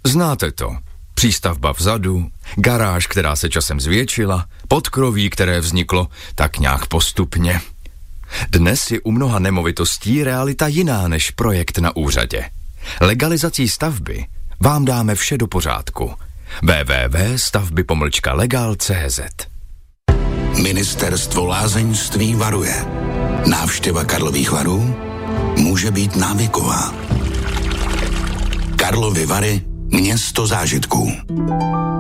Znáte to. Přístavba vzadu, garáž, která se časem zvětšila, podkroví, které vzniklo tak nějak postupně. Dnes je u mnoha nemovitostí realita jiná než projekt na úřadě. Legalizací stavby vám dáme vše do pořádku. www.stavby-legal.cz. Ministerstvo lázeňství varuje. Návštěva Karlových Varů může být návyková. Karlovy Vary, město zážitků.